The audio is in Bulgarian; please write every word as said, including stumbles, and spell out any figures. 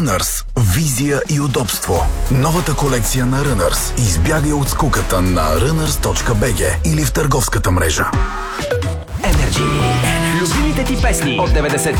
Runners. Визия и удобство. Новата колекция на Runners. Избягай от скуката на runners точка би джи или в търговската мрежа. Energy. Любимите ти песни от деветдесет